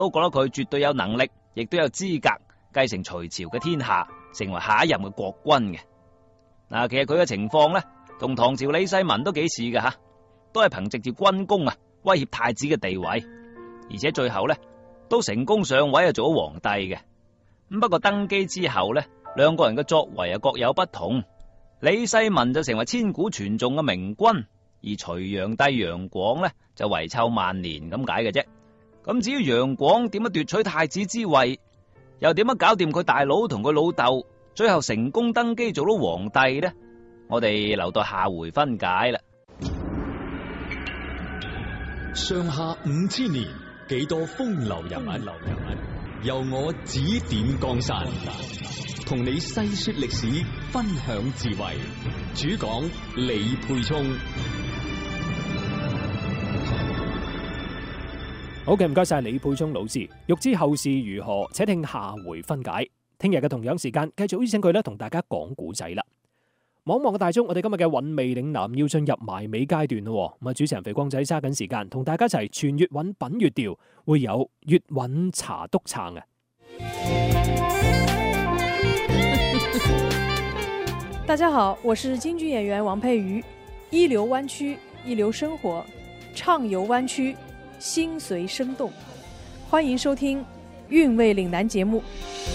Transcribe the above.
都覺得佢絕對有能力，亦都有資格繼承隋朝嘅天下，成為下一任嘅國君嘅。嗱，其實佢嘅情況咧，同唐朝李世民都幾似嘅吓，都係憑藉住軍功啊，威脅太子嘅地位，而且最後咧都成功上位啊，做咗皇帝嘅。咁不過登基之後咧，兩個人嘅作為啊各有不同。李世民就成為千古傳頌嘅明君，而隋煬帝楊廣咧就遺臭萬年咁解嘅啫。咁至於楊廣點樣奪取太子之位，又點樣搞掂佢大佬同佢老豆，最後成功登基做到皇帝呢？我哋留待下回分解啦。 上下5000年，幾多風流人物，由我指點江山，同你細說歷史，分享智慧。主講李沛聰。 好嘅，唔該晒李沛聰老師。欲知後事如何，且聽下回分解。聽日嘅同樣時間，繼續邀請佢咧同大家講古仔啦。望嘅大鐘，我哋今日嘅韻味嶺南要進入埋尾階段咯。咁啊，主持人肥光仔揸緊時間，同大家一齊全粵韻品粵調，會有粵韻茶督撐嘅。 大家好，我是京劇演員王佩瑜。一流灣區，一流生活，暢遊灣區，心隨生動。歡迎收聽韻味嶺南節目。